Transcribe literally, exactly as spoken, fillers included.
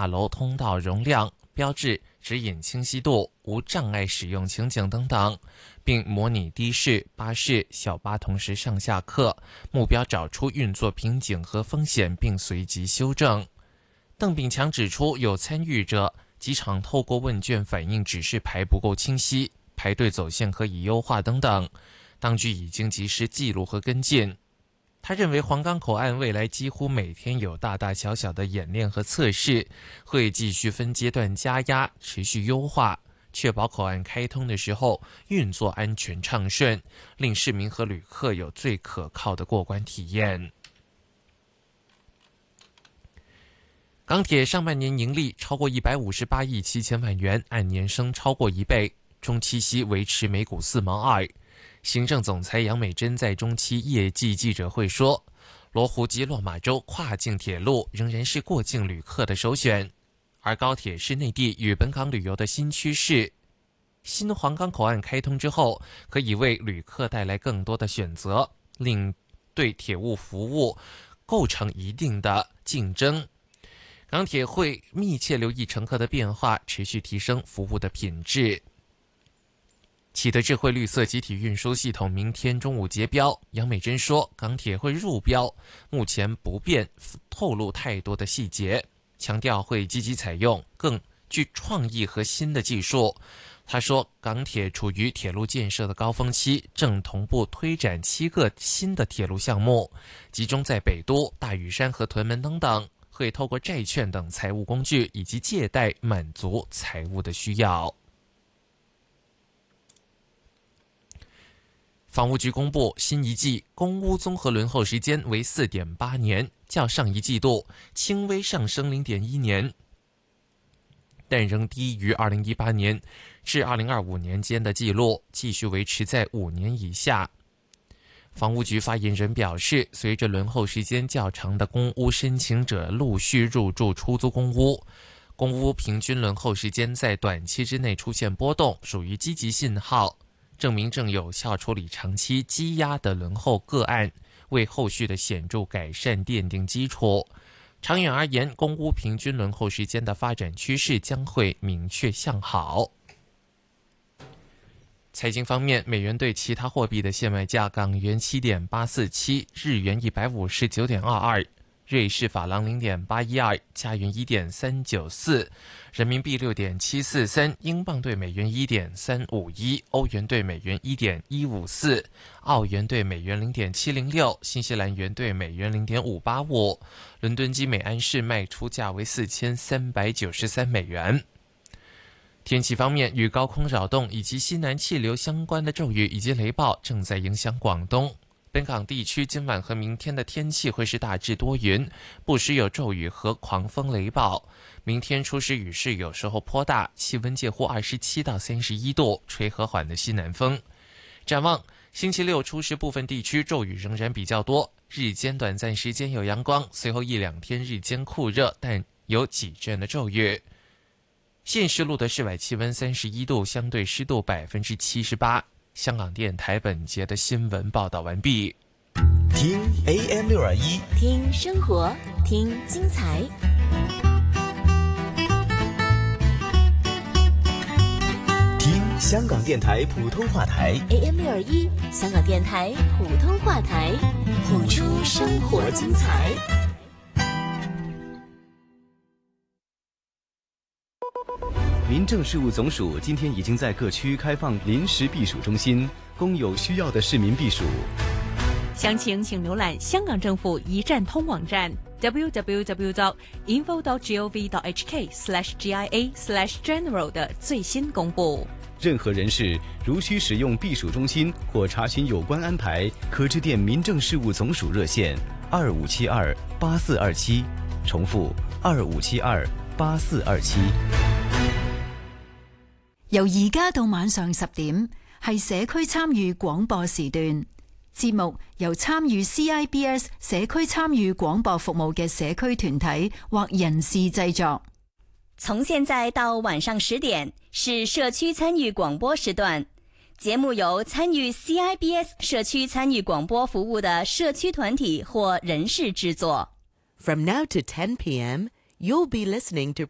大楼通道容量、标志、指引清晰度、无障碍使用情景等等，并模拟的士、巴士、小巴同时上下客，目标找出运作瓶颈和风险，并随即修正。邓炳强指出，有参与者机场透过问卷反映指示牌不够清晰，排队走线可以优化等等，当局已经及时记录和跟进。他认为黄冈口岸未来几乎每天有大大小小的演练和测试，会继续分阶段加压，持续优化，确保口岸开通的时候运作安全畅顺，令市民和旅客有最可靠的过关体验。港铁上半年盈利超过一百五十八亿七千万元，按年升超过一倍，中期息维持每股四毛二。行政总裁杨美珍在中期业绩记者会说，罗湖及落马洲跨境铁路仍然是过境旅客的首选，而高铁是内地与本港旅游的新趋势。新黄冈口岸开通之后，可以为旅客带来更多的选择，令对铁路服务构成一定的竞争。港铁会密切留意乘客的变化，持续提升服务的品质。启德智慧绿色集体运输系统明天中午截标，杨美珍说，港铁会入标，目前不便透露太多的细节，强调会积极采用更具创意和新的技术。他说，港铁处于铁路建设的高峰期，正同步推展七个新的铁路项目，集中在北都、大屿山和屯门等等，会透过债券等财务工具以及借贷满足财务的需要。房屋局公布，新一季公屋综合轮候时间为 四点八年，较上一季度轻微上升 零点一年，但仍低于二零一八年至二零二五年间的记录，继续维持在五年以下。房屋局发言人表示，随着轮候时间较长的公屋申请者陆续入住出租公屋，公屋平均轮候时间在短期之内出现波动，属于积极信号，证明正有效处理长期积压的轮候个案，为后续的显著改善奠定基础。长远而言，公屋平均轮候时间的发展趋势将会明确向好。财经方面，美元对其他货币的现卖价：港元 七点八四七， 日元 一百五十九点二二，瑞士法郎 零点八一二， 加元 一点三九四， 人民币 六点七四三， 英镑对美元 一点三五一， 欧元对美元 一点一五四， 澳元对美元 零点七零六， 新西兰元对美元 零点五八五。 伦敦基美安市卖出价为四千三百九十三美元。天气方面，与高空扰动以及西南气流相关的骤雨以及雷暴正在影响广东。本港地区今晚和明天的天气会是大致多云，不时有骤雨和狂风雷暴。明天初时雨势有时候颇大，气温介乎二十七到三十一度，吹和缓的西南风。展望星期六初时部分地区骤雨仍然比较多，日间短暂时间有阳光，随后一两天日间酷热，但有几阵的骤雨。现时录的室外气温三十一度，相对湿度百分之七十八。香港电台本节的新闻报道完毕。 听 A M 六二一， 听生活，听精彩。 听香港电台普通话台 A M 六二一，香港电台普通话台，谱出生活精彩。 民政事务总署今天已经在各区开放临时避暑中心，供有需要的市民避暑。 详情请浏览香港政府一站通网站 double-u double-u double-u dot info dot gov dot h k slash g i a slash general 的最新公布。 任何人士如需使用避暑中心或查询有关安排，可致电民政事务总署热线二五七二八四二七，重复二五七二八四二七。 由而家到晚上十點，係社區參與廣播時段。節目由參與 C I B S 社區參與廣播服務嘅社區團體或人士製作。 從現在到晚上十點是社區參與廣播時段，節目由參與 C I B S 社區參與廣播服務的社區團體或人士製作。 From now to ten p m, you'll be listening to